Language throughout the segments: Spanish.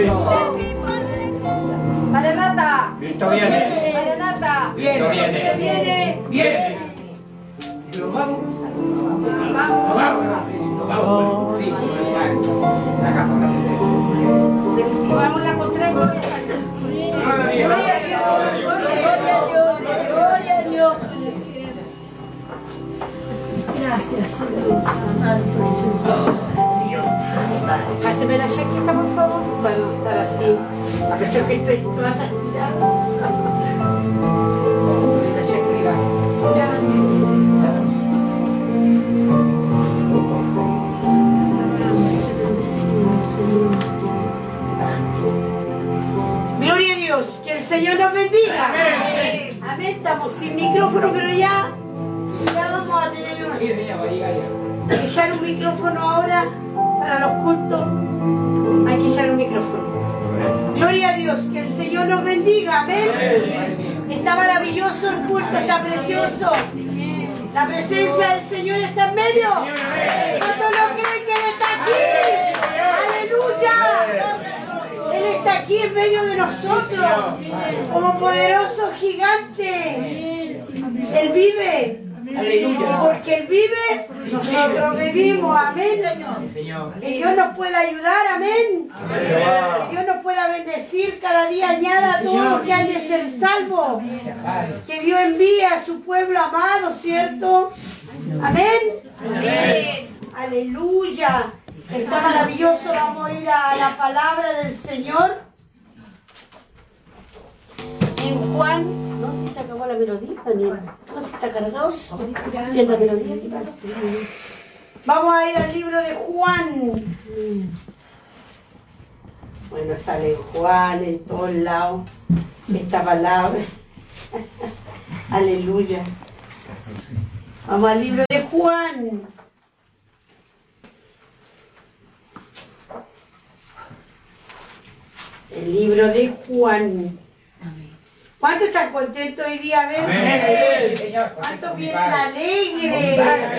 Maranata. Cristo viene. Maranata. Cristo viene. Viene. Viene. Vamos. Recibamos la contraria. Gloria a Dios. Gloria a Dios. Gloria a Dios. Gracias, Señor. Santo Jesús. Páseme la chaqueta, por favor, para estar así. A pesar que estoy toda transpirada. La chaqueta. Gloria a Dios, que el Señor nos bendiga. Amén. Amén. Estamos sin micrófono, pero ya vamos a tener que echar un micrófono ahora para los cultos. Hay que echar un micrófono. Gloria a Dios, que el Señor nos bendiga. Amén. Está maravilloso el culto, está precioso. La presencia del Señor está en medio. ¿Cuántos lo creen que Él está aquí? ¡Aleluya! Él está aquí en medio de nosotros, como poderoso gigante. Él vive. Y porque Él vive, nosotros vivimos. Amén. Que Dios nos pueda ayudar. Amén. Que Dios nos pueda bendecir. Cada día añada a todos los que han de ser salvos. Que Dios envíe a su pueblo amado, ¿cierto? Amén. Aleluya. Está maravilloso. Vamos a ir a la palabra del Señor. En Juan. No, si se acabó la melodía, Daniel. No, si está cargado eso. Si es la melodía. Vamos a ir al libro de Juan. Bueno, sale Juan en todos lados. Esta palabra. Aleluya. Vamos al libro de Juan. El libro de Juan. ¿Cuántos están contentos hoy día? A ver. ¿Cuántos vienen alegres?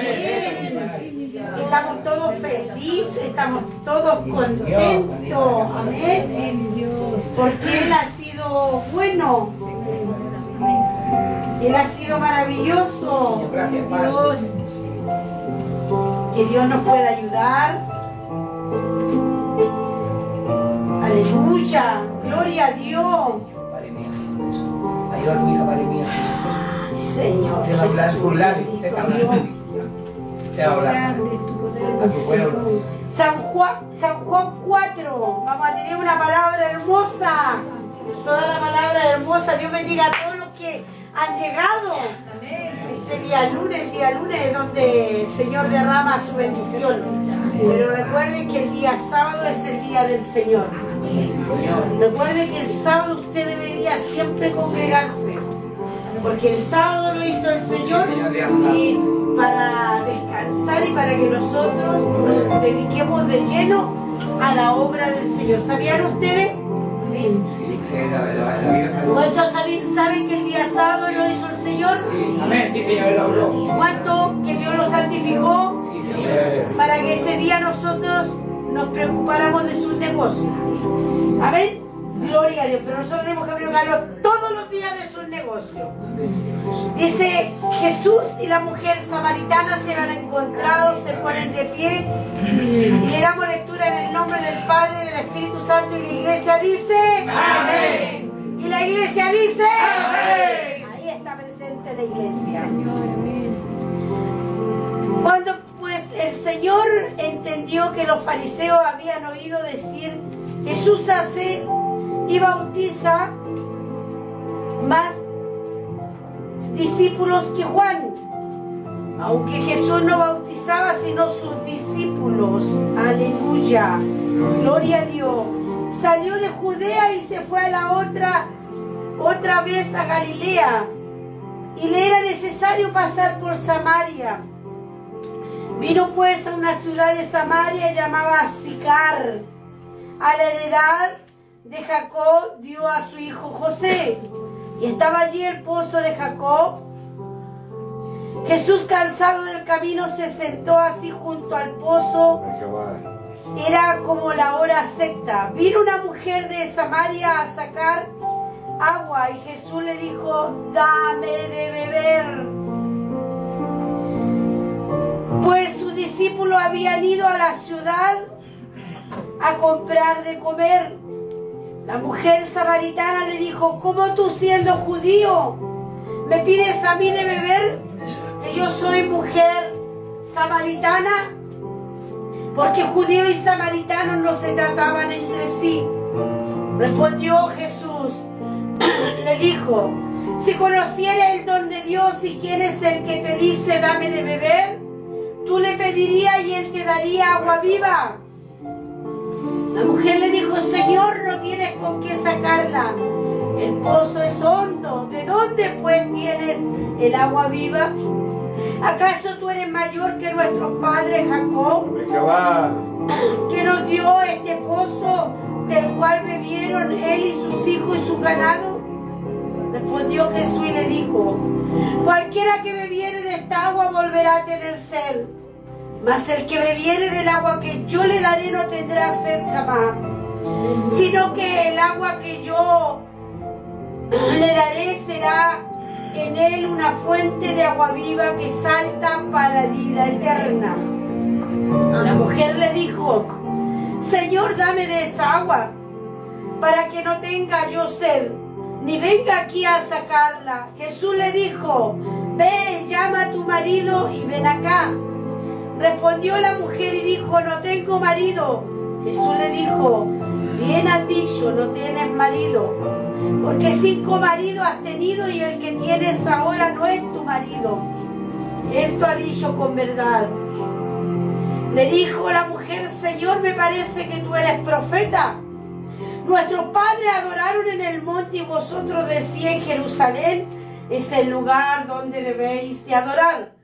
Estamos todos felices, estamos todos contentos. Amén. Porque Él ha sido bueno. Él ha sido maravilloso. Que Dios nos pueda ayudar. Aleluya. Gloria a Dios. Ayuda a tu hija, Padre mío. Señor Te va a hablar Jesús, por labios. Te va a hablar. Te va a hablar. A tu pueblo. San Juan 4. Vamos a tener una palabra hermosa. Toda la palabra hermosa. Dios bendiga a todos los que han llegado. Este día lunes es donde el Señor derrama su bendición. Pero recuerden que el día sábado es el día del Señor. Recuerden que el sábado usted debería siempre congregarse. Porque el sábado lo hizo el Señor para descansar y para que nosotros nos dediquemos de lleno a la obra del Señor. ¿Sabían ustedes? ¿Cuántos saben que el día sábado lo hizo el Señor? ¿Cuántos que Dios lo santificó para que ese día nosotros nos preocupáramos de sus negocios? Amén. Gloria a Dios. Pero nosotros tenemos que preocuparnos todos los días de sus negocios. Dice: Jesús y la mujer samaritana se han encontrado, se ponen de pie y le damos lectura en el nombre del Padre, del Espíritu Santo, y la iglesia dice: amén. Y la iglesia dice: amén. Ahí está presente la iglesia. Cuando pues el Señor entendió que los fariseos habían oído decir: Jesús hace y bautiza más discípulos que Juan, aunque Jesús no bautizaba sino sus discípulos. Aleluya, gloria a Dios. Salió de Judea y se fue a la otra vez a Galilea, y le era necesario pasar por Samaria. Vino pues a una ciudad de Samaria llamada Sicar, a la heredad de Jacob dio a su hijo José, y estaba allí el pozo de Jacob. Jesús, cansado del camino, se sentó así junto al pozo, era como la hora sexta. Vino una mujer de Samaria a sacar agua y Jesús le dijo: dame de beber. Pues sus discípulos habían ido a la ciudad a comprar de comer. La mujer samaritana le dijo: ¿cómo tú, siendo judío, me pides a mí de beber? Que yo soy mujer samaritana. Porque judíos y samaritanos no se trataban entre sí. Respondió Jesús, le dijo: si conociera el don de Dios y quién es el que te dice dame de beber, tú le pedirías y él te daría agua viva. La mujer le dijo: Señor, no tienes con qué sacarla. El pozo es hondo. ¿De dónde pues tienes el agua viva? ¿Acaso tú eres mayor que nuestro padre Jacob, que nos dio este pozo del cual bebieron él y sus hijos y sus ganados? Respondió Jesús y le dijo: cualquiera que bebiere de esta agua volverá a tener sed, mas el que bebiere del agua que yo le daré no tendrá sed jamás, sino que el agua que yo le daré será en él una fuente de agua viva que salta para vida eterna. La mujer le dijo: Señor, dame de esa agua, para que no tenga yo sed, ni venga aquí a sacarla. Jesús le dijo: ve, llama a tu marido y ven acá. Respondió la mujer y dijo: no tengo marido. Jesús le dijo: bien has dicho, no tienes marido, porque 5 maridos has tenido y el que tienes ahora no es tu marido. Esto ha dicho con verdad. Le dijo la mujer: Señor, me parece que tú eres profeta. Nuestros padres adoraron en el monte y vosotros decís: en Jerusalén es el lugar donde debéis de adorar.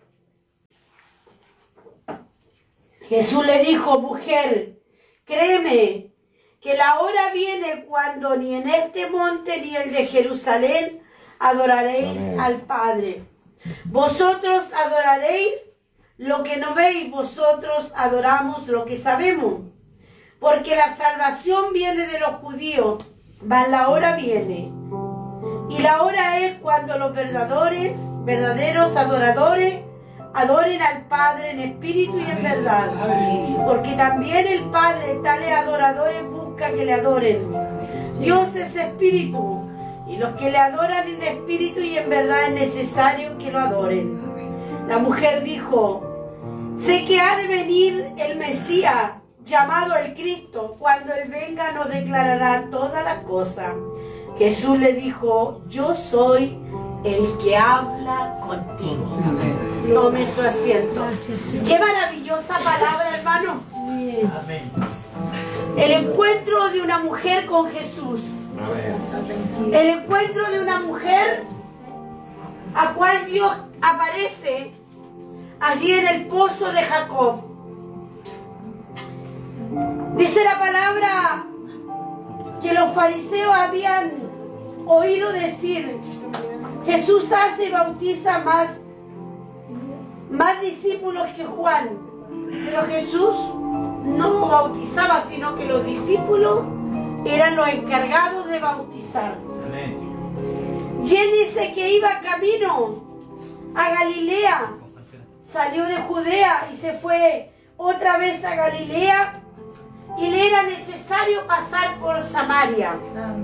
Jesús le dijo: mujer, créeme que la hora viene cuando ni en este monte ni el de Jerusalén adoraréis al Padre. Vosotros adoraréis lo que no veis, vosotros adoramos lo que sabemos. Porque la salvación viene de los judíos, mas la hora viene. Y la hora es cuando los verdaderos adoradores adoren al Padre en espíritu y en verdad. Porque también el Padre, tales adoradores, busca que le adoren. Dios es espíritu, y los que le adoran en espíritu y en verdad es necesario que lo adoren. La mujer dijo: sé que ha de venir el Mesías, llamado el Cristo. Cuando Él venga nos declarará todas las cosas. Jesús le dijo: yo soy el que habla contigo. Tome su asiento. Qué maravillosa palabra, hermano. Amén. El encuentro de una mujer con Jesús. El encuentro de una mujer a cual Dios aparece allí en el pozo de Jacob. Dice la palabra que los fariseos habían oído decir: Jesús hace y bautiza más discípulos que Juan. Pero Jesús no bautizaba, sino que los discípulos eran los encargados de bautizar. Y él dice que iba camino a Galilea. Salió de Judea y se fue otra vez a Galilea, y le era necesario pasar por Samaria.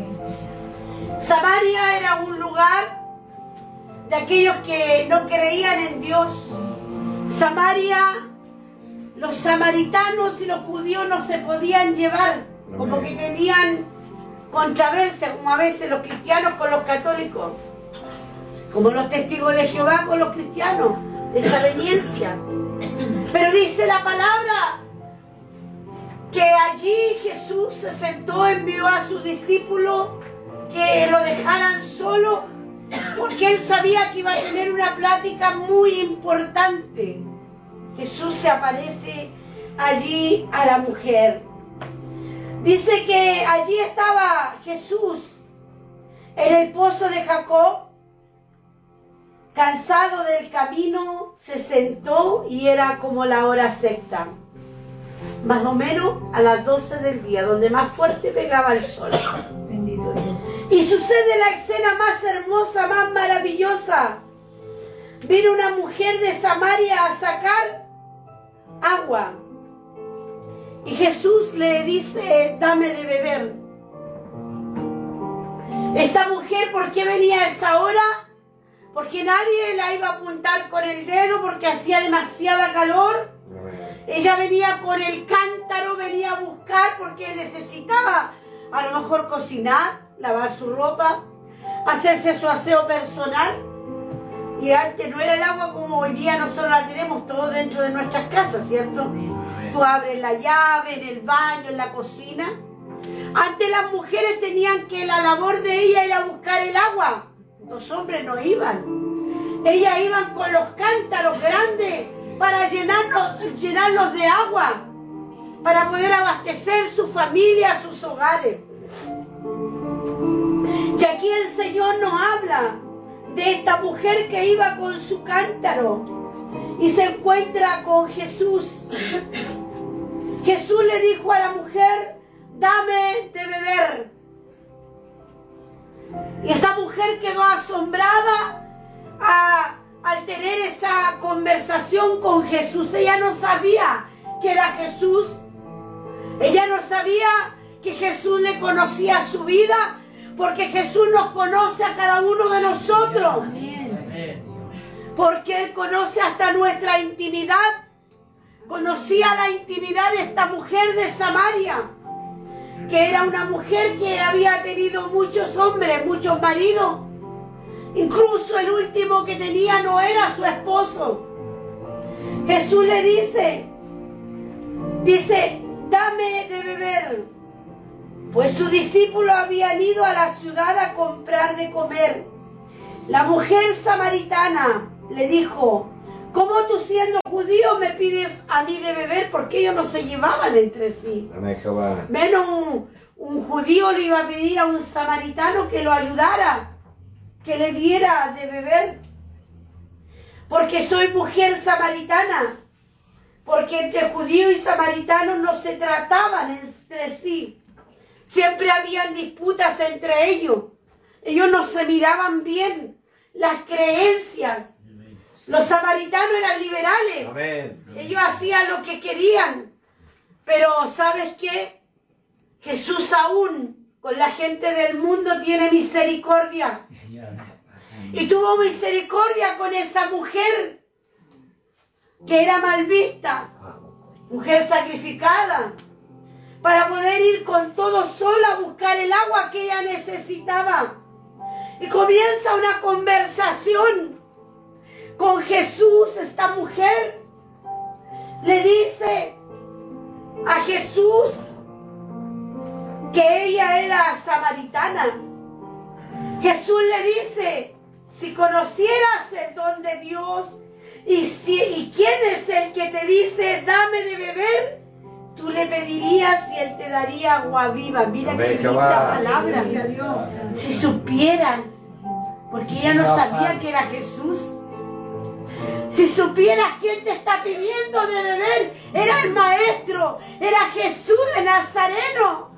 Samaria era un lugar de aquellos que no creían en Dios. Samaria, los samaritanos y los judíos no se podían llevar, como que tenían controversia, como a veces los cristianos con los católicos, como los testigos de Jehová con los cristianos, desaveniencia. Pero dice la palabra que allí Jesús se sentó, envió a sus discípulos que lo dejaran solo, porque él sabía que iba a tener una plática muy importante. Jesús se aparece allí a la mujer. Dice que allí estaba Jesús en el pozo de Jacob, cansado del camino, se sentó y era como la hora sexta. más o menos a las 12 del día, donde más fuerte pegaba el sol. Bendito Dios. Y sucede la escena más hermosa, más maravillosa. Vino una mujer de Samaria a sacar agua. Y Jesús le dice, dame de beber. Esta mujer, ¿por qué venía a esa hora? Porque nadie la iba a apuntar con el dedo porque hacía demasiada calor. Ella venía con el cántaro, venía a buscar porque necesitaba a lo mejor cocinar, lavar su ropa, hacerse su aseo personal. Y antes no era el agua como hoy día nosotros la tenemos todo dentro de nuestras casas, ¿cierto? Tú abres la llave en el baño, en la cocina. Antes las mujeres tenían que la labor de ella era buscar el agua. Los hombres no iban. Ellas iban con los cántaros grandes para llenarlos de agua, para poder abastecer su familia, sus hogares. Y aquí el Señor nos habla de esta mujer que iba con su cántaro y se encuentra con Jesús. Jesús le dijo a la mujer, dame de beber. Y esta mujer quedó asombrada al tener esa conversación con Jesús. Ella no sabía que era Jesús. Ella no sabía que Jesús le conocía su vida, porque Jesús nos conoce a cada uno de nosotros. Porque Él conoce hasta nuestra intimidad. Conocía la intimidad de esta mujer de Samaria, que era una mujer que había tenido muchos hombres, muchos maridos. Incluso el último que tenía no era su esposo. Jesús le dice, dame de beber. Pues sus discípulos habían ido a la ciudad a comprar de comer. La mujer samaritana le dijo, ¿cómo tú siendo judío me pides a mí de beber? Porque ellos no se llevaban entre sí. Menos un judío le iba a pedir a un samaritano que lo ayudara, que le diera de beber. Porque soy mujer samaritana. Porque entre judíos y samaritanos no se trataban entre sí. Siempre habían disputas entre ellos. Ellos no se miraban bien. Las creencias. Los samaritanos eran liberales. Amén. Ellos hacían lo que querían. Pero ¿sabes qué? Jesús aún con la gente del mundo tiene misericordia. Y tuvo misericordia con esa mujer que era mal vista, mujer sacrificada, para poder ir con todo sola a buscar el agua que ella necesitaba. Y comienza una conversación con Jesús. Esta mujer le dice a Jesús que ella era samaritana. Jesús le dice, si conocieras el don de Dios y quién es el que te dice dame de beber, tú le pedirías y él te daría agua viva. Mira qué linda palabra. Si supieran, porque ella no sabía que era Jesús. Si supieras quién te está pidiendo de beber, era el Maestro, era Jesús de Nazareno.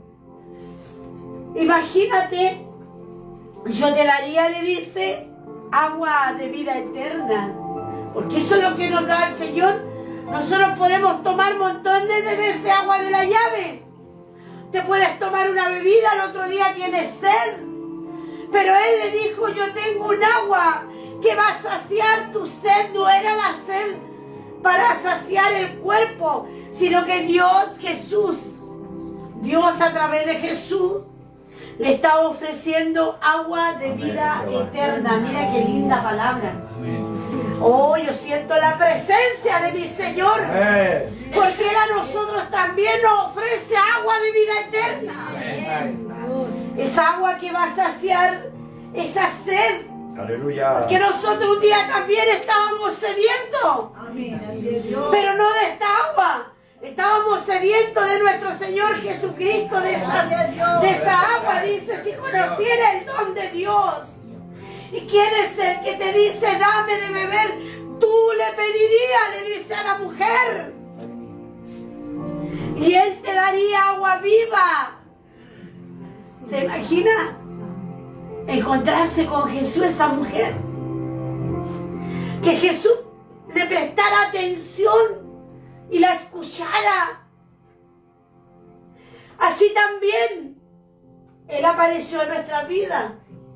Imagínate, yo te daría, le dice, agua de vida eterna. Porque eso es lo que nos da el Señor. Nosotros podemos tomar montones de veces agua de la llave. Te puedes tomar una bebida, al otro día tienes sed. Pero Él le dijo, yo tengo un agua que va a saciar tu sed. No era la sed para saciar el cuerpo, sino que Dios, Jesús, Dios a través de Jesús, le está ofreciendo agua de vida eterna. Mira qué linda palabra. Oh, yo siento la presencia de mi Señor. Porque Él a nosotros también nos ofrece agua de vida eterna. Esa agua que va a saciar esa sed. Aleluya. Porque nosotros un día también estábamos sedientos. Pero no de esta agua. Estábamos sedientos de nuestro Señor Jesucristo, de esa agua. Dice, si conociera el don de Dios. ¿Y quién es el que te dice, dame de beber? Tú le pedirías, le dice a la mujer. y Él te daría agua viva. ¿Se imagina encontrarse con Jesús, esa mujer? Que Jesús le prestara atención y la escuchara. Así también Él apareció en nuestra vida.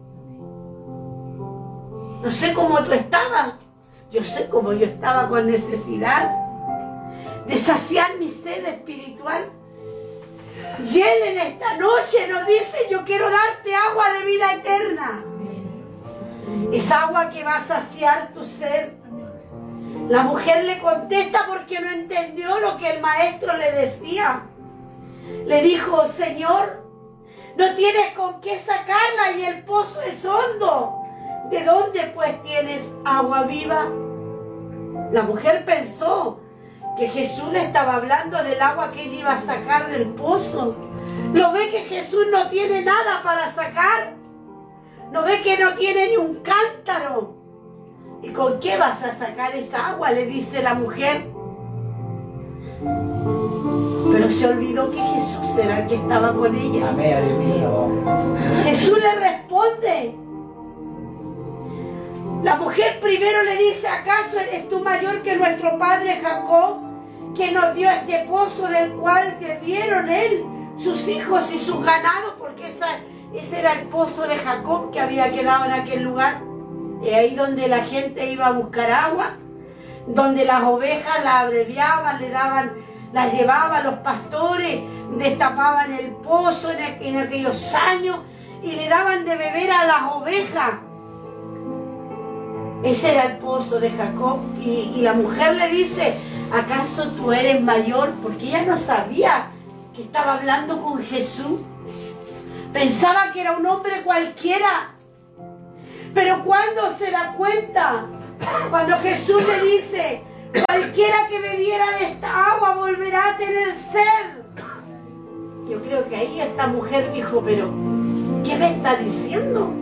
No sé cómo tú estabas. Yo sé cómo yo estaba, con necesidad de saciar mi sed espiritual. Y Él en esta noche nos dice: yo quiero darte agua de vida eterna. Esa agua que va a saciar tu sed. La mujer le contesta porque no entendió lo que el maestro le decía. Le dijo: Señor, no tienes con qué sacarla y el pozo es hondo. ¿De dónde pues tienes agua viva? La mujer pensó que Jesús le estaba hablando del agua que ella iba a sacar del pozo. ¿No ve que Jesús no tiene nada para sacar? ¿No ve que no tiene ni un cántaro? ¿Y con qué vas a sacar esa agua?, le dice la mujer. Pero se olvidó que Jesús era el que estaba con ella. Amén. Jesús le responde. La mujer primero le dice: ¿acaso eres tú mayor que nuestro padre Jacob, que nos dio este pozo del cual bebieron él, sus hijos y sus ganados? Porque ese era el pozo de Jacob que había quedado en aquel lugar. Y ahí donde la gente iba a buscar agua, donde las ovejas las abreviaban, las llevaban los pastores, destapaban el pozo en aquellos años y le daban de beber a las ovejas. Ese era el pozo de Jacob. Y la mujer le dice: ¿acaso tú eres mayor? Porque ella no sabía que estaba hablando con Jesús. Pensaba que era un hombre cualquiera. Pero cuando se da cuenta, cuando Jesús le dice: cualquiera que bebiera de esta agua volverá a tener sed. Yo creo que ahí esta mujer dijo: pero ¿qué me está diciendo?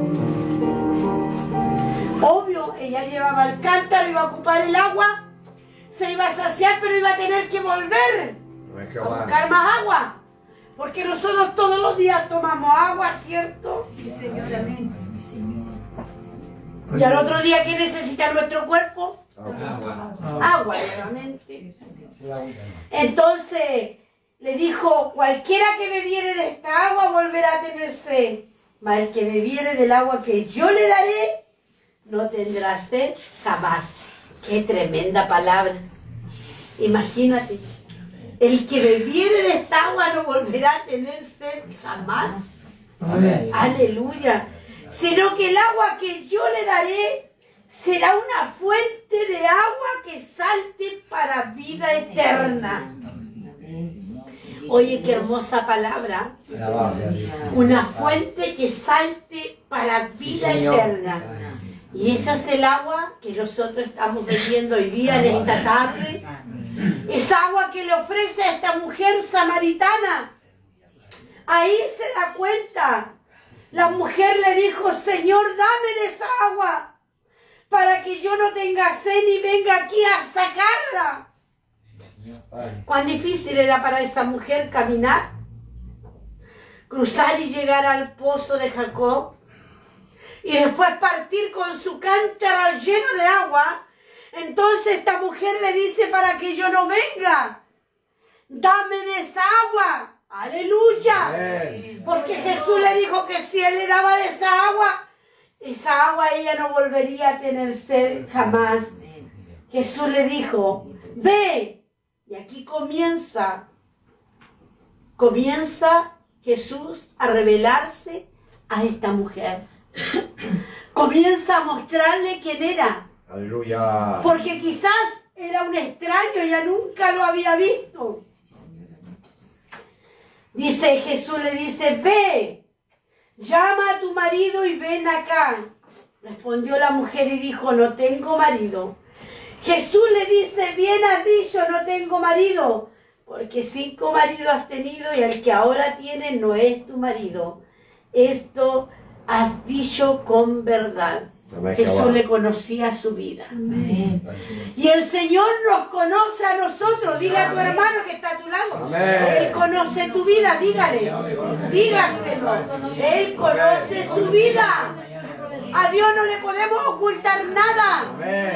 Obvio, ella llevaba el cántaro, iba a ocupar el agua, se iba a saciar, pero iba a tener que volver a buscar más agua. Porque nosotros todos los días tomamos agua, ¿cierto? Sí, Señor, amén. Y al otro día, ¿qué necesita nuestro cuerpo? Agua. Agua, realmente. Entonces le dijo: cualquiera que bebiere de esta agua volverá a tener sed, mas el que bebiere del agua que yo le daré no tendrá sed jamás. Qué tremenda palabra. Imagínate, el que bebiere de esta agua no volverá a tener sed jamás. Amén. Aleluya. Sino que el agua que yo le daré será una fuente de agua que salte para vida eterna. Oye, qué hermosa palabra. Una fuente que salte para vida eterna. Y esa es el agua que nosotros estamos bebiendo hoy día, en esta tarde. Esa agua que le ofrece a esta mujer samaritana. Ahí se da cuenta. La mujer le dijo: Señor, dame de esa agua para que yo no tenga sed ni venga aquí a sacarla. Cuán difícil era para esa mujer caminar, cruzar y llegar al pozo de Jacob, y después partir con su cántaro lleno de agua. Entonces esta mujer le dice: para que yo no venga, dame de esa agua. Aleluya. Porque Jesús le dijo que si él le daba de esa agua ella no volvería a tener sed jamás. Jesús le dijo: ve. Y aquí comienza Jesús a revelarse a esta mujer. Comienza a mostrarle quién era. Aleluya. Porque quizás era un extraño, ella nunca lo había visto. Dice, Jesús le dice: ve, llama a tu marido y ven acá. Respondió la mujer y dijo: no tengo marido. Jesús le dice: bien has dicho, no tengo marido, porque 5 maridos has tenido y el que ahora tienes no es tu marido. Esto has dicho con verdad. Jesús le conocía su vida. Y el Señor nos conoce a nosotros. Dile a tu hermano que está a tu lado. Él conoce tu vida, dígale. Dígaselo. Él conoce su vida. A Dios no le podemos ocultar nada.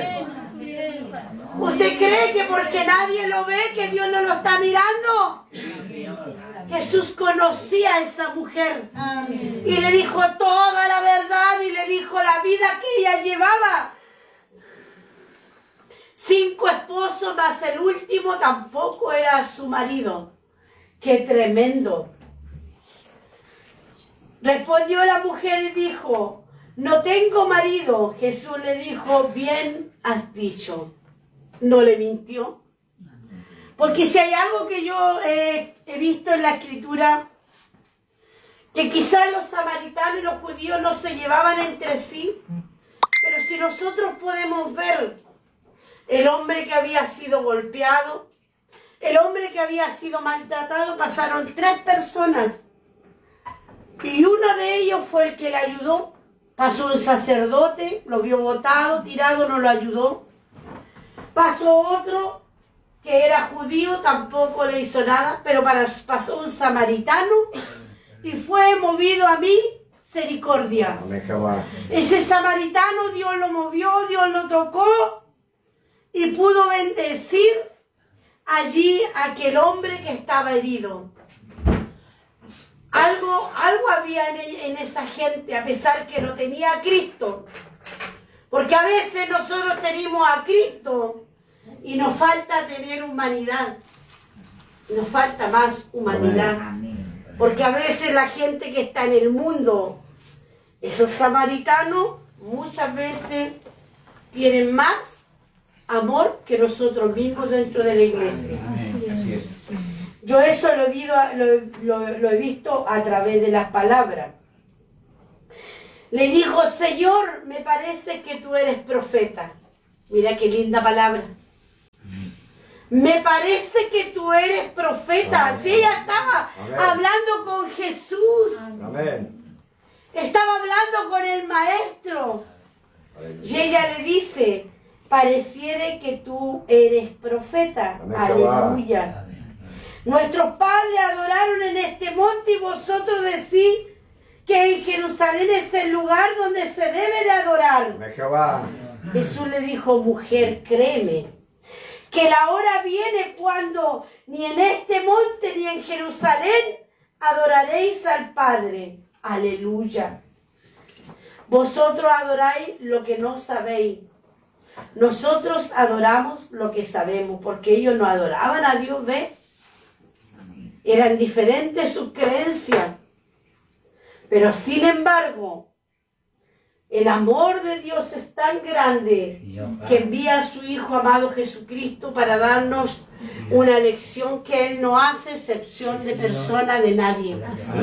¿Usted cree que porque nadie lo ve, que Dios no lo está mirando? Jesús conocía a esa mujer y le dijo toda la verdad y le dijo la vida que ella llevaba. 5 esposos más el último tampoco era su marido. ¡Qué tremendo! Respondió la mujer y dijo: no tengo marido. Jesús le dijo: bien has dicho. No le mintió. Porque si hay algo que yo he visto en la Escritura, que quizás los samaritanos y los judíos no se llevaban entre sí, pero si nosotros podemos ver el hombre que había sido golpeado, el hombre que había sido maltratado, pasaron 3 personas y uno de ellos fue el que le ayudó. Pasó un sacerdote, lo vio botado, tirado, no lo ayudó. Pasó otro que era judío, tampoco le hizo nada, pero pasó un samaritano y fue movido a misericordia. Ese samaritano Dios lo movió, Dios lo tocó y pudo bendecir allí a aquel hombre que estaba herido. Algo había en esa gente, a pesar que no tenía a Cristo. Porque a veces nosotros tenemos a Cristo y nos falta tener humanidad. Nos falta más humanidad. Porque a veces la gente que está en el mundo, esos samaritanos, muchas veces tienen más amor que nosotros mismos dentro de la iglesia. Yo eso lo he visto a través de las palabras. Le dijo: Señor, me parece que tú eres profeta. Mira qué linda palabra. Me parece que tú eres profeta. Si ella estaba hablando con Jesús. Estaba hablando con el maestro. Y ella le dice: pareciere que tú eres profeta. Aleluya. Nuestros padres adoraron en este monte y vosotros decís que en Jerusalén es el lugar donde se debe de adorar. Jesús le dijo: mujer, créeme, que la hora viene cuando ni en este monte ni en Jerusalén adoraréis al Padre. Aleluya. Vosotros adoráis lo que no sabéis. Nosotros adoramos lo que sabemos, porque ellos no adoraban a Dios, ¿ves? Eran diferentes sus creencias. Pero sin embargo, el amor de Dios es tan grande que envía a su Hijo amado Jesucristo para darnos una lección que Él no hace excepción de persona de nadie.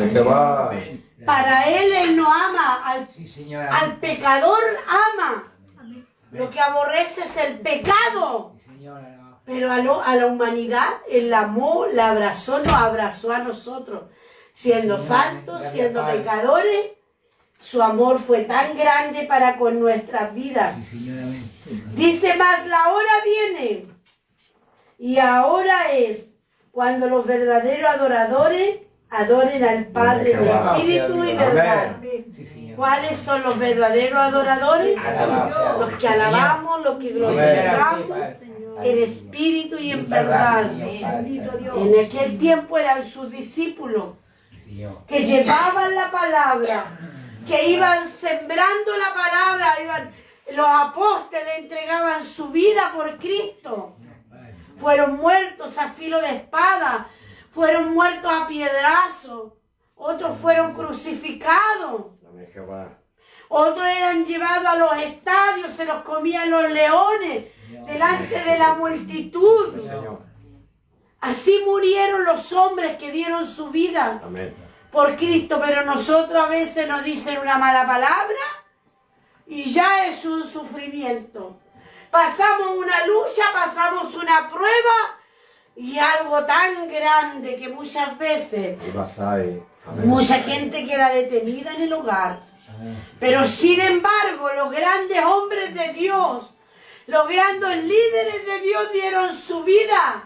Para Él no ama, al pecador ama. Lo que aborrece es el pecado. Pero a la humanidad Él amó, la abrazó, nos abrazó a nosotros. Siendo faltos, siendo pecadores, su amor fue tan grande para con nuestras vidas. Dice más: la hora viene y ahora es cuando los verdaderos adoradores adoren al Padre en espíritu y verdad. ¿Cuáles son los verdaderos adoradores? Los que alabamos, los que glorificamos en espíritu y en verdad. En aquel tiempo eran sus discípulos que llevaban la palabra, que iban sembrando la palabra, los apóstoles entregaban su vida por Cristo. Fueron muertos a filo de espada, fueron muertos a piedrazos, otros fueron crucificados, otros eran llevados a los estadios, se los comían los leones delante de la multitud. Así murieron los hombres que dieron su vida por Cristo, pero nosotros a veces nos dicen una mala palabra y ya es un sufrimiento. Pasamos una lucha, pasamos una prueba y algo tan grande que muchas veces mucha gente queda detenida en el hogar Pero sin embargo, los grandes hombres de Dios, los grandes líderes de Dios dieron su vida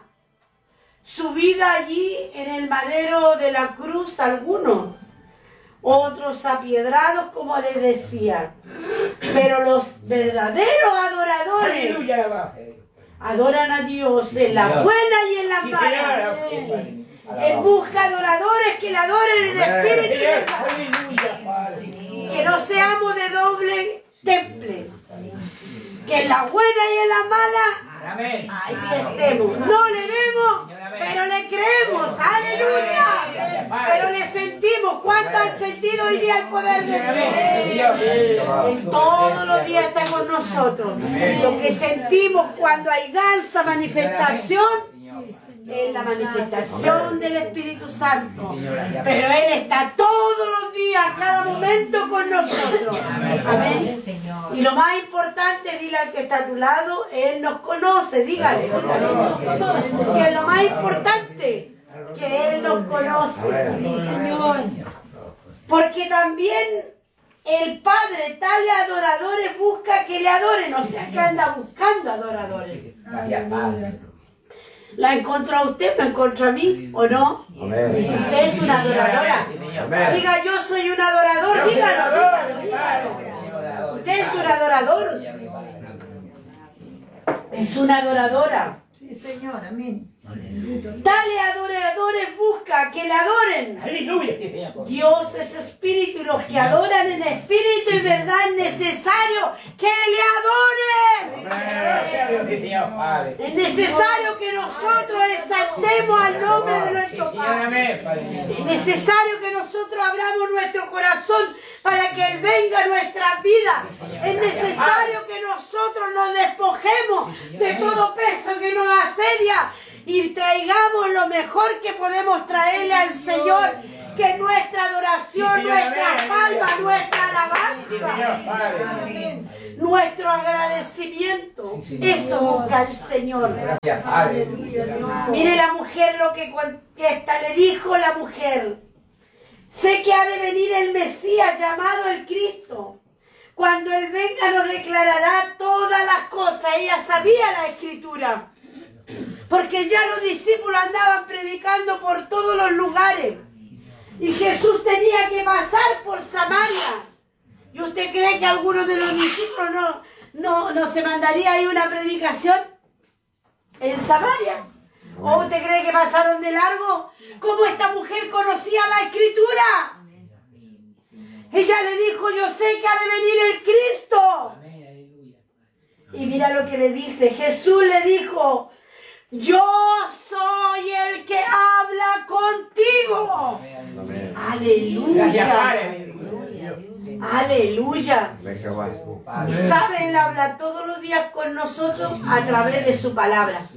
allí en el madero de la cruz, algunos, otros apiedrados, como les decía. Pero los verdaderos adoradores adoran a Dios en la buena y en la mala. Él busca adoradores que le adoren en espíritu y verdad. Que no seamos de doble temple. Que en la buena y en la mala ahí estemos. No le vemos, pero le creemos. Aleluya. Pero le sentimos. ¿Cuánto han sentido hoy día el poder de Dios? En todos los días está con nosotros. Lo que sentimos cuando hay danza, manifestación, es la manifestación del Espíritu Santo. Pero Él está todos los días, cada momento con nosotros. Amén. Y lo más importante, dile al que está a tu lado, Él nos conoce. Dígale. Si es lo más importante, que Él nos conoce. Porque también el Padre, tales adoradores, busca que le adoren. O sea, que anda buscando adoradores. ¿La encontró a usted? ¿Me encontró a mí? ¿O no? Amén. Usted es una adoradora. Amén. Diga, yo soy un adorador. Dígalo. Usted es un adorador. Es una adoradora. Sí, Señor, amén. Tales adoradores busca que le adoren. Dios es espíritu y los que adoran en espíritu y verdad es necesario que le adoren. Es necesario que nosotros exaltemos al nombre de nuestro Padre. Es necesario que nosotros abramos nuestro corazón para que Él venga a nuestras vidas. Es necesario que nosotros nos despojemos de todo peso que nos asedia y traigamos lo mejor que podemos traerle al Señor, que es nuestra adoración, nuestra palma, nuestra alabanza, nuestro agradecimiento. Eso busca el Señor. Mire la mujer lo que contesta, le dijo la mujer: sé que ha de venir el Mesías llamado el Cristo. Cuando Él venga nos declarará todas las cosas. Ella sabía la Escritura, porque ya los discípulos andaban predicando por todos los lugares. Y Jesús tenía que pasar por Samaria. ¿Y usted cree que algunos de los discípulos no se mandaría ahí una predicación en Samaria? ¿O usted cree que pasaron de largo? ¿Cómo esta mujer conocía la Escritura? Ella le dijo: yo sé que ha de venir el Cristo. Y mira lo que le dice. Jesús le dijo: yo soy el que habla contigo. Amén. Aleluya. Aleluya. Y sabe, Él habla todos los días con nosotros a través de su palabra.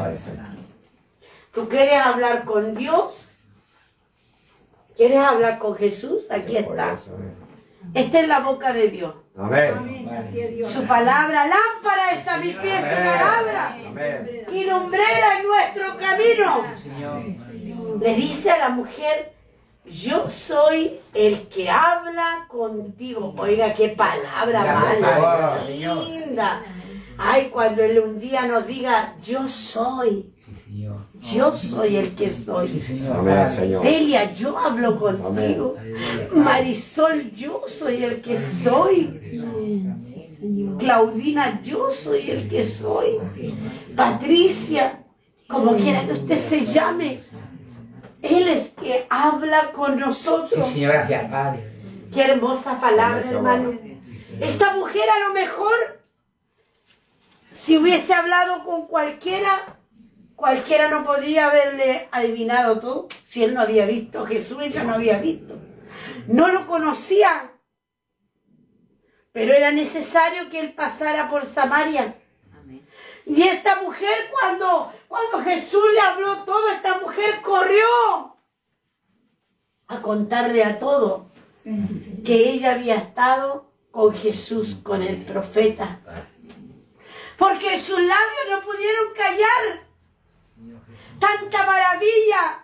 ¿Tú quieres hablar con Dios? ¿Quieres hablar con Jesús? Aquí está. Esta es la boca de Dios. Amén. Su palabra, lámpara es a mis pies, su palabra, y lumbrera en nuestro camino. Le dice a la mujer: yo soy el que habla contigo. Oiga, qué palabra más linda. Ay, cuando Él un día nos diga: yo soy el que soy. Amén, Señor. Delia, yo hablo contigo. Marisol, yo soy el que soy. Claudina, yo soy el que soy. Patricia, como quiera que usted se llame, Él es que habla con nosotros. Señor, gracias, Padre. Qué hermosa palabra, hermano. Esta mujer, a lo mejor, si hubiese hablado con cualquiera no podría haberle adivinado todo. Si él no había visto a Jesús, ella no había visto. No lo conocía. Pero era necesario que Él pasara por Samaria. Y esta mujer, cuando Jesús le habló todo, esta mujer corrió a contarle a todo que ella había estado con Jesús, con el profeta. Porque sus labios no pudieron callar tanta maravilla.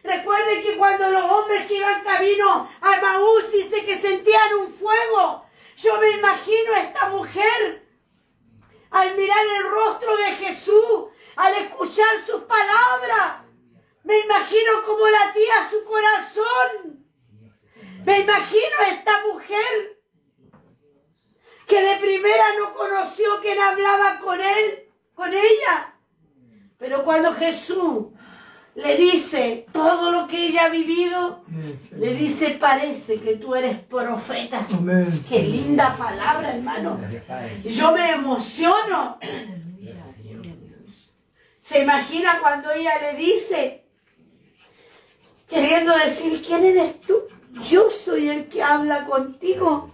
Recuerden que cuando los hombres que iban camino a Maús dice que sentían un fuego. Yo me imagino a esta mujer al mirar el rostro de Jesús, al escuchar sus palabras. Me imagino cómo latía su corazón. Me imagino a esta mujer que de primera no conoció quién hablaba con él, con ella. Pero cuando Jesús le dice todo lo que ella ha vivido, le dice, parece que tú eres profeta. Qué linda palabra, hermano. Yo me emociono. ¿Se imagina cuando ella le dice, queriendo decir, ¿quién eres tú? Yo soy el que habla contigo.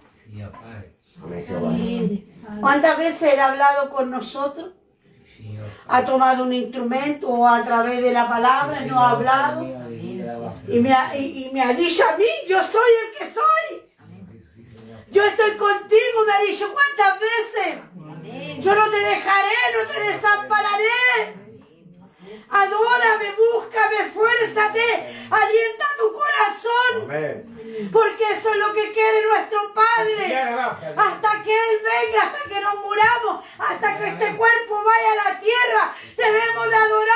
¿Cuántas veces él ha hablado con nosotros? Ha tomado un instrumento o a través de la palabra nos ha hablado y me ha dicho a mí, yo soy el que soy. Yo estoy contigo, me ha dicho cuántas veces. Yo no te dejaré, no te desampararé. Adórame, búscame, esfuérzate, alienta tu corazón. Porque eso es lo que quiere nuestro Padre. Hasta que Él venga, hasta que nos muramos, hasta que este cuerpo vaya a la tierra, debemos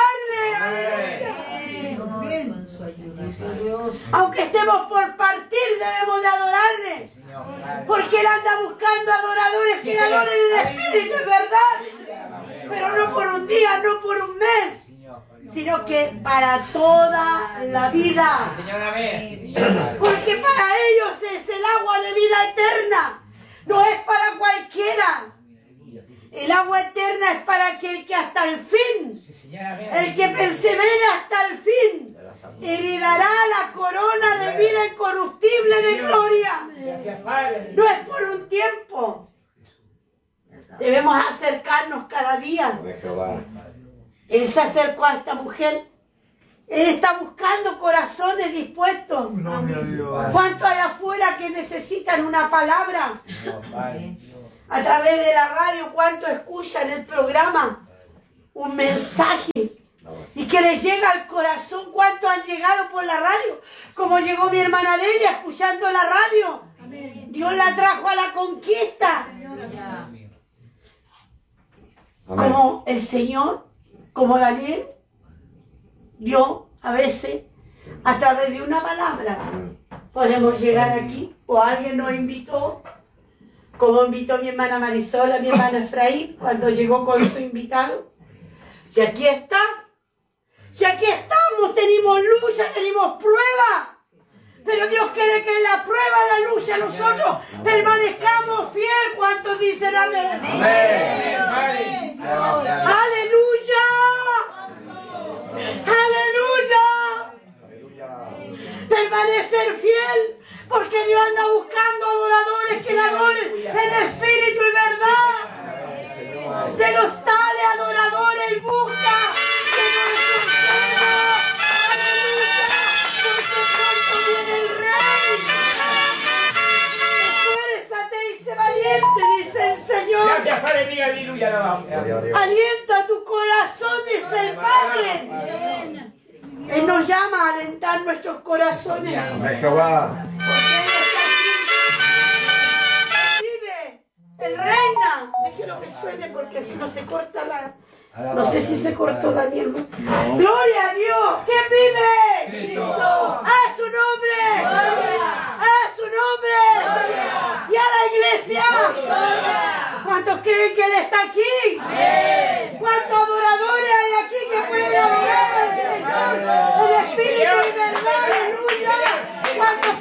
de adorarle. Aunque estemos por partir, debemos de adorarle. Porque Él anda buscando adoradores que le adoren en espíritu y verdad. Pero no por un día, no por un mes, sino que para toda la vida. Porque para ellos es el agua de vida eterna. No es para cualquiera. El agua eterna es para aquel que hasta el fin, el que persevere hasta el fin, heredará la corona de vida incorruptible de gloria. No es por un tiempo. Debemos acercarnos cada día. Él se acercó a esta mujer. Él está buscando corazones dispuestos. ¿Cuántos hay afuera que necesitan una palabra? A través de la radio, ¿cuántos escuchan el programa? Un mensaje. Y que les llega al corazón. ¿Cuántos han llegado por la radio? Como llegó mi hermana Delia escuchando la radio. Dios la trajo a la conquista. Como el Señor, como Daniel, Dios a veces a través de una palabra podemos llegar aquí, o alguien nos invitó, como invitó mi hermana Marisol, a mi hermano Efraín cuando llegó con su invitado. Y aquí está, y aquí estamos, tenemos lucha, tenemos prueba. Pero Dios quiere que en la prueba, la lucha, nosotros permanezcamos fieles. ¿Cuántos dicen amén? Amén. Aleluya. Aleluya. Permanecer fiel, porque Dios anda buscando adoradores que le adoren en espíritu y verdad. De los tales adoradores Él busca que valiente, dice el Señor. Alienta tu corazón, dice el Padre. Él nos llama a alentar nuestros corazones. Vive, Él reina. Déjelo que suene porque si no se corta la... No sé si se cortó Daniel. Gloria a Dios. ¿Quién vive? Cristo. A su nombre.